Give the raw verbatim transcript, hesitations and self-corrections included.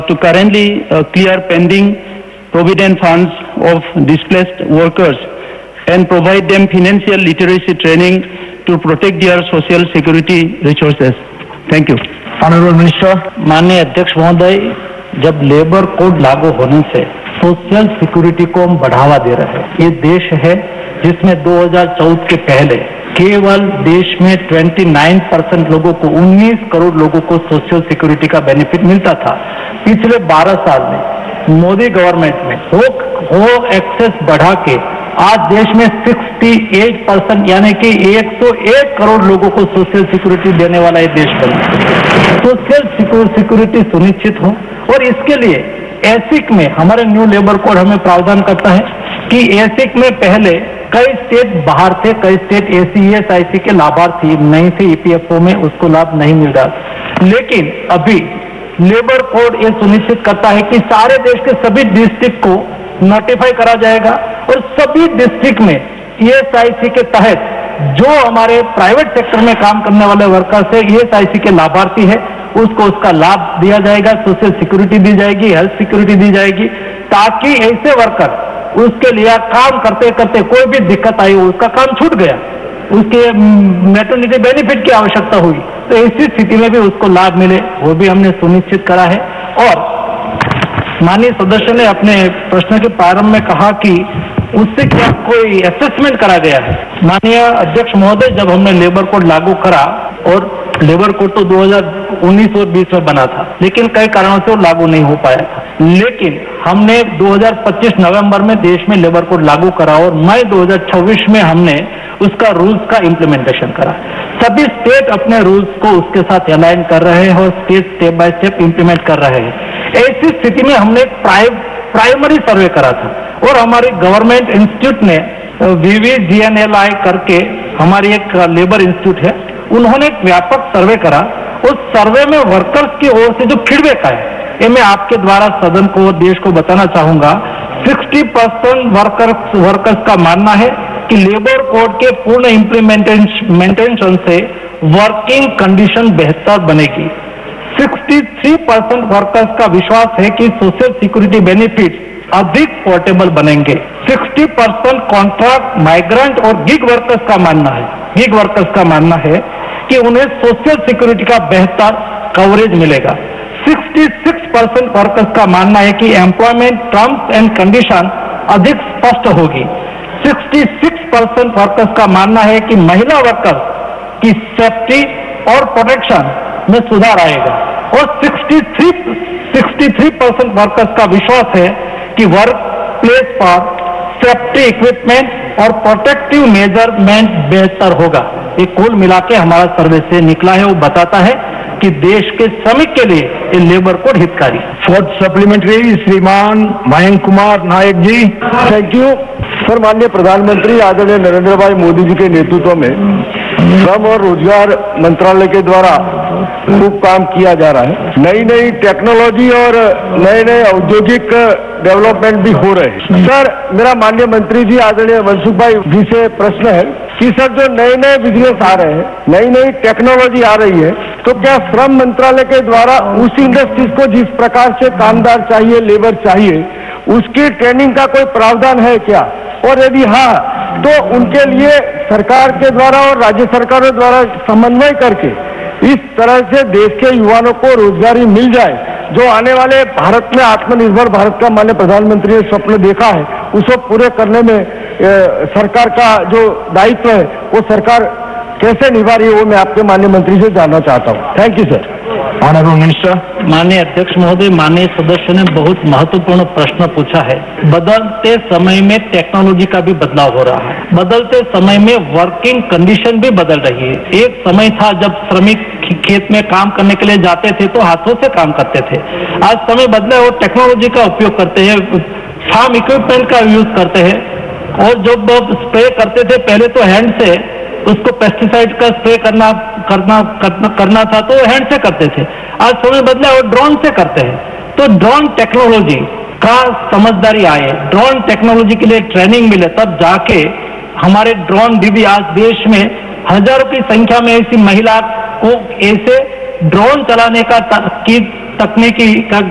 to currently uh, clear pending provident funds of displaced workers and provide them financial literacy training to protect their social security resources. Thank you. Honorable Minister, माननीय अध्यक्ष महोदय, जब labour code लागू होने से social security को हम बढ़ावा दे रहे हैं। ये देश है जिसमें दो हज़ार चौदह के पहले केवल देश में उनतीस परसेंट लोगों को उन्नीस करोड़ लोगों को सोशल सिक्योरिटी का बेनिफिट मिलता था। पिछले बारह साल में मोदी गवर्नमेंट में हो, हो एक्सेस बढ़ा के आज देश में अड़सठ परसेंट यानी कि एक सौ एक करोड़ लोगों को सोशल सिक्योरिटी देने वाला ये देश बना। सोशल सिक्योरिटी सुनिश्चित हो और इसके लिए एसिक में हमारे न्यू लेबर कोड हमें प्रावधान करता है कि एसिक में पहले कई स्टेट बाहर थे, कई स्टेट एसीएस आईसी के लाभार्थी नहीं थे, ईपीएफओ में उसको लाभ नहीं मिल रहा। लेकिन अभी लेबर कोड ये सुनिश्चित करता है कि सारे देश के सभी डिस्ट्रिक्ट को नोटिफाई करा जाएगा और सभी डिस्ट्रिक्ट में ईएसआईसी के तहत जो हमारे प्राइवेट सेक्टर में काम करने वाले वर्कर्स है, ईएसआईसी के लाभार्थी है, उसको उसका लाभ दिया जाएगा, सोशल सिक्योरिटी दी जाएगी, हेल्थ सिक्योरिटी दी जाएगी, ताकि ऐसे वर्कर उसके लिए काम करते करते कोई भी दिक्कत आई हो, उसका काम छूट गया, उसके मैटरनिटी बेनिफिट की आवश्यकता हुई तो ऐसी स्थिति में भी उसको लाभ मिले, वो भी हमने सुनिश्चित करा है। और माननीय सदस्य ने अपने प्रश्न के प्रारंभ में कहा कि उससे क्या कोई असेसमेंट करा गया है। माननीय अध्यक्ष महोदय, जब हमने लेबर कोड लागू करा और लेबर कोड तो दो हज़ार उन्नीस और बीस में बना था, लेकिन कई कारणों से वो लागू नहीं हो पाया था। लेकिन हमने दो हज़ार पच्चीस नवंबर में देश में लेबर कोड लागू करा और मई दो हज़ार छब्बीस में हमने उसका रूल्स का इम्प्लीमेंटेशन करा। सभी स्टेट अपने रूल्स को उसके साथ अलाइन कर रहे हैं और state step by step implement कर रहे हैं। ऐसी स्थिति में हमने प्राइव, प्राइमरी सर्वे करा था और हमारी गवर्नमेंट इंस्टीट्यूट ने वीवीजीएनएलआई करके हमारी एक लेबर इंस्टीट्यूट है, उन्होंने एक व्यापक सर्वे करा। उस सर्वे में वर्कर्स की ओर से जो फीडबैक आया, ये मैं आपके द्वारा सदन को, देश को बताना चाहूंगा। साठ परसेंट वर्कर्स वर्कर्स का मानना है कि लेबर कोड के पूर्ण इम्प्लीमेंटेशन से वर्किंग कंडीशन बेहतर बनेगी। तिरसठ परसेंट वर्कर्स का विश्वास है कि सोशल सिक्योरिटी बेनिफिट अधिक पोर्टेबल बनेंगे। साठ परसेंट कॉन्ट्रैक्ट, माइग्रेंट और गिग वर्कर्स का मानना है गिग वर्कर्स का मानना है कि उन्हें सोशल सिक्योरिटी का बेहतर कवरेज मिलेगा। छियासठ परसेंट वर्कर्स का मानना है कि एम्प्लॉयमेंट टर्म्स एंड कंडीशन अधिक स्पष्ट होगी। छियासठ परसेंट वर्कर्स का मानना है कि महिला वर्कर्स की सेफ्टी और प्रोटेक्शन में सुधार आएगा और तिरसठ परसेंट वर्कर्स का विश्वास है कि वर्क प्लेस पर सेफ्टी इक्विपमेंट और प्रोटेक्टिव मेजरमेंट बेहतर होगा। ये कुल मिला के हमारा सर्वे से निकला है, वो बताता है कि देश के श्रमिक के लिए ये लेबर कोड हितकारी। फोर्थ सप्लीमेंट्री श्रीमान मयंक कुमार नायक जी। Thank you sir. माननीय प्रधानमंत्री आदरणीय नरेंद्र भाई मोदी जी के नेतृत्व में श्रम और रोजगार मंत्रालय के द्वारा खूब काम किया जा रहा है। नई नई टेक्नोलॉजी और नए नए औद्योगिक डेवलपमेंट भी हो रहे हैं। सर, मेरा माननीय मंत्री जी आदरणीय मनसुख भाई जी से प्रश्न है कि सर, जो नए नए बिजनेस आ रहे हैं, नई नई टेक्नोलॉजी आ रही है, तो क्या श्रम मंत्रालय के द्वारा उस इंडस्ट्रीज को जिस प्रकार से कामदार चाहिए, लेबर चाहिए, उसकी ट्रेनिंग का कोई प्रावधान है क्या? और यदि हाँ, तो उनके लिए सरकार के द्वारा और राज्य सरकारों द्वारा समन्वय करके इस तरह से देश के युवाओं को रोजगारी मिल जाए, जो आने वाले भारत में आत्मनिर्भर भारत का माननीय प्रधानमंत्री ने स्वप्न देखा है, उसको पूरे करने में ए, सरकार का जो दायित्व है वो सरकार कैसे निभा रही है, वो मैं आपके माननीय मंत्री से जानना चाहता हूँ। Thank you sir. Honourable minister. माननीय अध्यक्ष महोदय, माननीय सदस्य ने बहुत महत्वपूर्ण प्रश्न पूछा है। बदलते समय में टेक्नोलॉजी का भी बदलाव हो रहा है, बदलते समय में वर्किंग कंडीशन भी बदल रही है। एक समय था जब श्रमिक खेत में काम करने के लिए जाते थे तो हाथों से काम करते थे। आज समय बदला है और टेक्नोलॉजी का उपयोग करते हैं, फार्म इक्विपमेंट का यूज करते हैं और जब स्प्रे करते थे पहले तो हैंड से, उसको पेस्टिसाइड का स्प्रे करना करना करना, करना था तो हैंड से करते थे। आज समय बदला और ड्रोन से करते हैं। तो ड्रोन टेक्नोलॉजी का समझदारी आए, ड्रोन टेक्नोलॉजी के लिए ट्रेनिंग मिले, तब जाके हमारे ड्रोन दीदी आज देश में हजारों की संख्या में ऐसी महिला को ऐसे ड्रोन चलाने का की तकनीकी का